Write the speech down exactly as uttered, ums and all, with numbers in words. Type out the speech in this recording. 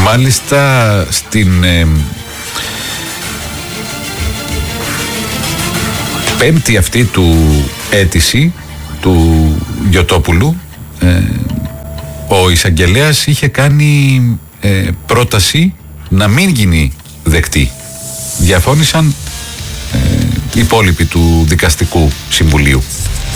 Μάλιστα στην ε, πέμπτη αυτή του αίτηση του Γιωτόπουλου, ε, ο εισαγγελέας είχε κάνει ε, πρόταση να μην γίνει δεκτή. Διαφώνησαν ε, οι υπόλοιποι του Δικαστικού Συμβουλίου.